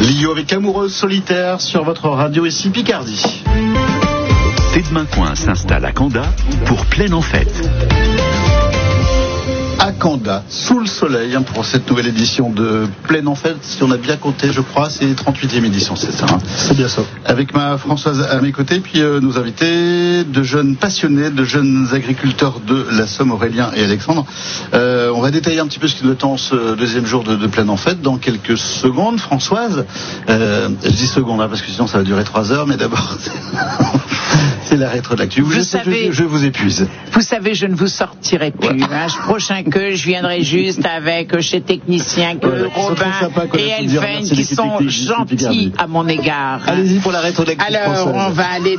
Lio avec Amoureuse solitaire sur votre radio ici Picardie. Demain Coin s'installe à Canda pour Pleine en Fête. À Canda, sous le soleil, pour cette nouvelle édition de Pleine en Fête. Si on a bien compté, je crois, c'est 38e édition, c'est ça, hein. C'est bien ça. Avec ma Françoise à mes côtés, puis nos invités, de jeunes passionnés, de jeunes agriculteurs de la Somme, Aurélien et Alexandre. On va détailler un petit peu ce qui nous attend ce deuxième jour de Pleine en Fête dans quelques secondes. Françoise, je dis secondes, parce que sinon ça va durer 3 heures, mais d'abord, c'est la rétro de l'actu. Je vous épuise. Vous savez, je ne vous sortirai plus. Ouais. Prochain que je viendrai juste avec chez technicien que Robin et Elven qui sont gentils à mon égard. Allez-y pour la rétro de l'actu. Alors, on va aller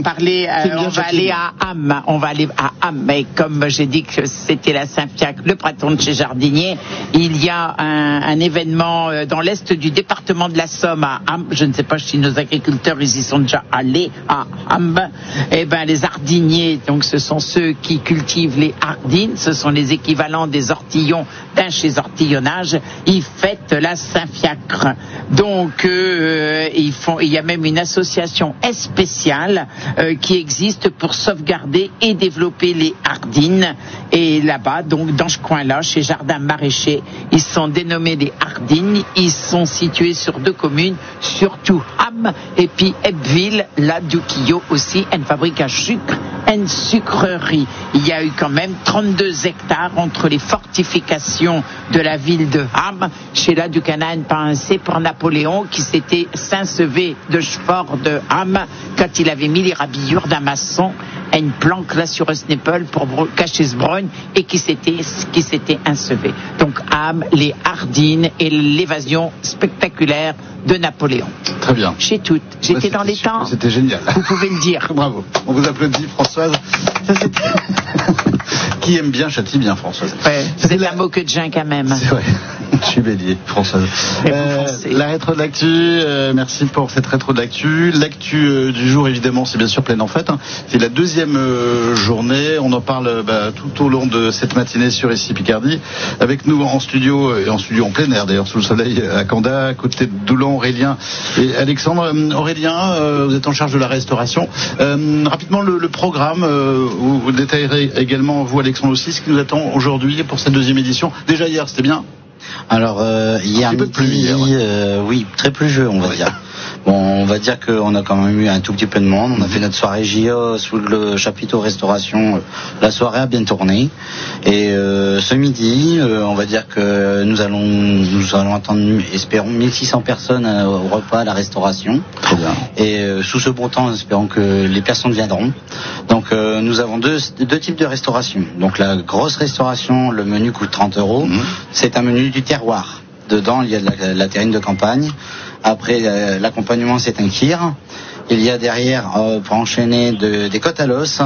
à Ham. On va aller à Ham. Mais comme j'ai dit que c'était la Saint-Fiacre, le printemps de chez Jardinier, il y a un événement dans l'est du département de la Somme à Ham. Je ne sais pas si nos agriculteurs ils y sont déjà allés à Ham. Eh ben, les Ardiniers, donc ce sont ceux qui cultivent les Ardines, ce sont les équivalents des ortillons d'un chez Ortillonnage. Ils fêtent la Saint-Fiacre. Donc il y a même une association spéciale qui existe pour sauvegarder et développer les Ardines. Et là-bas, donc dans ce coin-là, chez Jardin Maraîcher, ils sont dénommés les Ardines. Ils sont situés sur 2 communes, surtout Ham et puis Ebbville, là du Quillot aussi, une fabrique à sucre, une sucrerie. Il y a eu quand même 32 hectares entre les fortifications de la ville de Ham, chez la du Canaan pensé pour Napoléon qui s'était Saint-Sevé de Chefort de Ham quand il avait mis les rabillures d'un maçon à une planque là sur Osnepel pour cacher ce brogne et qui s'était insevé. Donc Ham, les Ardines et l'évasion spectaculaire de Napoléon. Très bien. J'étais dans les temps. C'était génial. Vous pouvez le dire. Bravo. On vous applaudit, Françoise. Qui aime bien châtie bien, Françoise. Ouais, vous êtes un mot que de Jean quand même. C'est vrai. Je suis bélier, Françoise. La rétro de l'actu, merci pour cette rétro de l'actu. L'actu du jour, évidemment, c'est bien sûr Pleine en Fête. C'est la deuxième journée. On en parle tout au long de cette matinée sur ici Picardie. Avec nous en studio, et en studio en plein air d'ailleurs, sous le soleil à Canda, à côté de Doulan, Aurélien et Alexandre. Aurélien, vous êtes en charge de la restauration. Rapidement, le programme, vous détaillerez également, vous Alexandre aussi, ce qui nous attend aujourd'hui pour cette deuxième édition. Déjà hier, c'était bien. Alors hier midi, oui, très pluvieux on va dire. Bon, on va dire qu'on a quand même eu un tout petit peu de monde. On a fait notre soirée JO sous le chapiteau restauration. La soirée a bien tourné. Et ce midi, on va dire que nous allons attendre, espérons, 1600 personnes au repas à la restauration. Très bien. Et sous ce beau temps, espérons que les personnes viendront. Donc nous avons deux types de restauration. Donc la grosse restauration, le menu coûte 30 €. C'est un menu du terroir. Dedans, il y a de la terrine de campagne. Après, l'accompagnement, c'est un kir. Il y a derrière, pour enchaîner, des côtes à l'os,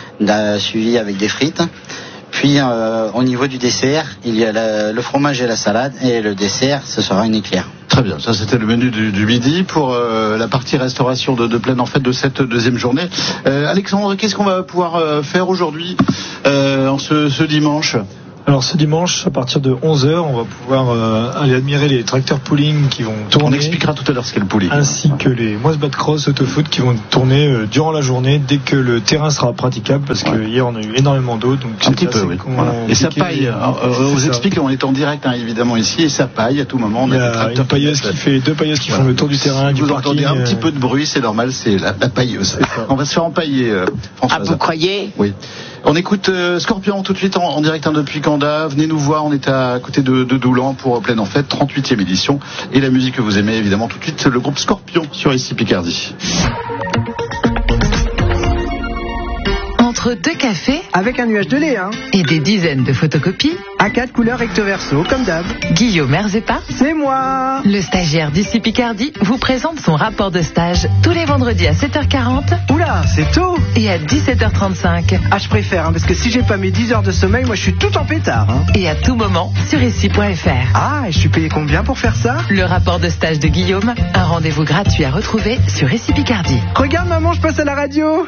suivi avec des frites. Puis, au niveau du dessert, il y a le fromage et la salade. Et le dessert, ce sera une éclair. Très bien, ça c'était le menu du midi pour la partie restauration de Pleine en Fête de cette deuxième journée. Alexandre, qu'est-ce qu'on va pouvoir faire aujourd'hui, en ce dimanche ? Alors ce dimanche, à partir de 11h, on va pouvoir aller admirer les tracteurs pooling qui vont tourner. On expliquera tout à l'heure ce qu'est le pooling. Ainsi que les Moisbat Cross Autofoot qui vont tourner durant la journée dès que le terrain sera praticable, parce que hier on a eu énormément d'eau. Donc un petit peu, oui. Voilà. Et ça paille. On vous explique, on est en direct évidemment ici, et ça paille à tout moment. Il y a une pailleuse deux pailleuses qui font le tour du terrain, du parking. Vous entendez un petit peu de bruit, c'est normal, c'est la pailleuse. On va se faire empailler, Françoise. Ah, vous croyez ? Oui. On écoute Scorpion tout de suite en direct depuis Canda. Venez nous voir, on est à côté de Doulan pour Pleine en Fête, 38e édition. Et la musique que vous aimez évidemment tout de suite, le groupe Scorpion sur ici Picardie. Entre 2 cafés, avec un nuage de lait, et des dizaines de photocopies, à 4 couleurs recto verso, comme d'hab. Guillaume Herzepa, c'est moi. Le stagiaire d'ici Picardie vous présente son rapport de stage tous les vendredis à 7h40. Oula, c'est tôt. Et à 17h35. Ah, je préfère, parce que si j'ai pas mes 10 heures de sommeil, moi je suis tout en pétard. Et à tout moment sur ici.fr. Ah, et je suis payé combien pour faire ça ? Le rapport de stage de Guillaume, un rendez-vous gratuit à retrouver sur ici Picardie. Regarde maman, je passe à la radio.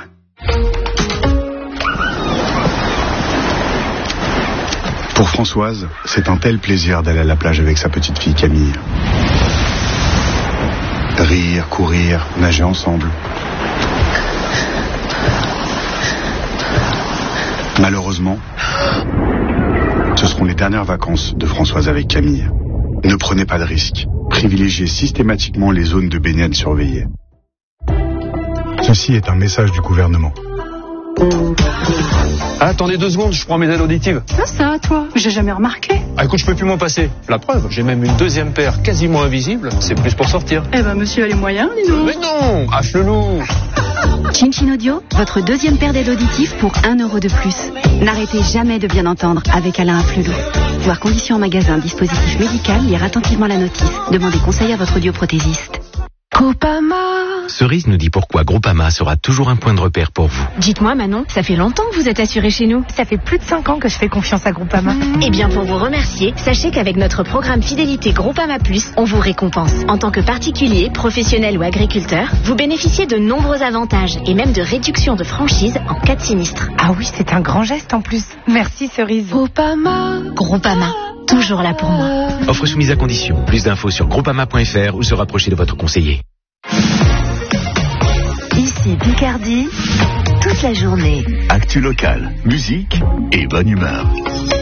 Pour Françoise, c'est un tel plaisir d'aller à la plage avec sa petite fille Camille. Rire, courir, nager ensemble. Malheureusement, ce seront les dernières vacances de Françoise avec Camille. Ne prenez pas de risques. Privilégiez systématiquement les zones de baignade surveillées. Ceci est un message du gouvernement. Attendez 2 secondes, je prends mes aides auditives. Ça, toi, j'ai jamais remarqué. Ah, écoute, je peux plus m'en passer. La preuve, j'ai même une 2e paire quasiment invisible. C'est plus pour sortir. Eh ben, monsieur a les moyens, dis donc. Mais non, hache le loup. Chin Audio, votre 2e paire d'aides auditives pour 1 € de plus. N'arrêtez jamais de bien entendre avec Alain Afflelou. Voir conditions en magasin, dispositif médical, lire attentivement la notice. Demandez conseil à votre audioprothésiste. Groupama. Cerise nous dit pourquoi Groupama sera toujours un point de repère pour vous. Dites-moi Manon, ça fait longtemps que vous êtes assuré chez nous. Ça fait plus de 5 ans que je fais confiance à Groupama. Eh bien pour vous remercier, sachez qu'avec notre programme Fidélité Groupama Plus, on vous récompense. En tant que particulier, professionnel ou agriculteur, vous bénéficiez de nombreux avantages et même de réductions de franchise en cas de sinistre. Ah oui, c'est un grand geste en plus. Merci Cerise. Groupama, toujours là pour moi. Offre soumise à condition. Plus d'infos sur groupama.fr ou se rapprocher de votre conseiller. Ici Picardie, toute la journée. Actu locale, musique et bonne humeur.